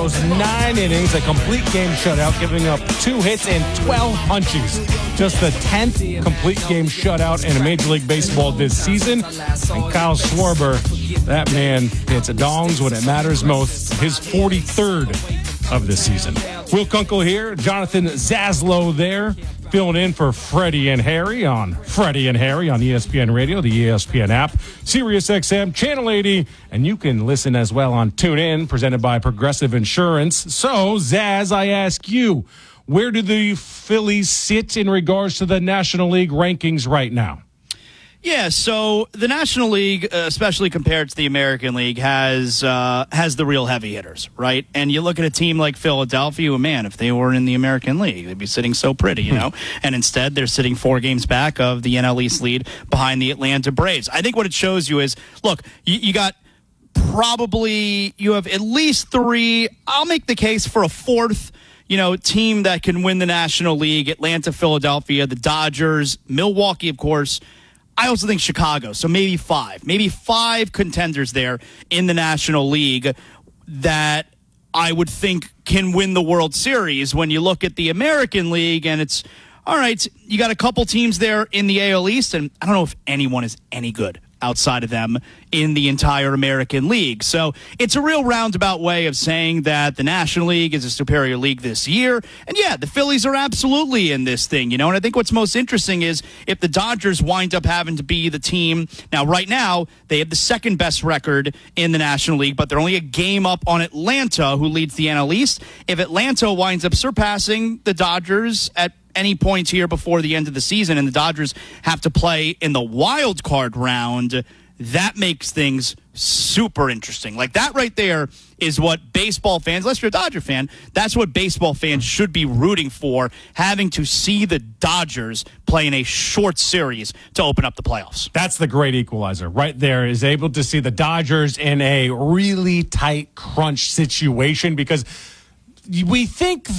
goes 9 innings, a complete game shutout, giving up 2 hits and 12 punches. Just the 10th complete game shutout in Major League Baseball this season. And Kyle Schwarber, that man hits dongs when it matters most. His 43rd of this season. Will Kunkel here, Jonathan Zaslow there, filling in for Freddie and Harry on ESPN Radio, the ESPN app, SiriusXM, Channel 80, and you can listen as well on TuneIn, presented by Progressive Insurance. So, Zaz, I ask you, where do the Phillies sit in regards to the National League rankings right now? Yeah, so the National League, especially compared to the American League, has the real heavy hitters, right? And you look at a team like Philadelphia, well, man, if they were in the American League, they'd be sitting so pretty, you know? And instead, they're sitting 4 games back of the NL East lead behind the Atlanta Braves. I think what it shows you is, look, you got you have at least 3. I'll make the case for a 4th, team that can win the National League: Atlanta, Philadelphia, the Dodgers, Milwaukee, of course. I also think Chicago, so maybe 5 contenders there in the National League that I would think can win the World Series. When you look at the American League, and it's, all right, you got a couple teams there in the AL East, and I don't know if anyone is any good outside of them in the entire American League. So it's a real roundabout way of saying that the National League is a superior league this year. And yeah, the Phillies are absolutely in this thing, and I think what's most interesting is if the Dodgers wind up having to be the team. Now, right now, they have the 2nd best record in the National League, but they're only a game up on Atlanta, who leads the NL East. If Atlanta winds up surpassing the Dodgers at any point here before the end of the season, and the Dodgers have to play in the wild card round, that makes things super interesting. Like, that right there is what baseball fans, unless you're a Dodger fan, that's what baseball fans should be rooting for, having to see the Dodgers play in a short series to open up the playoffs. That's the great equalizer right there, is able to see the Dodgers in a really tight crunch situation, because we think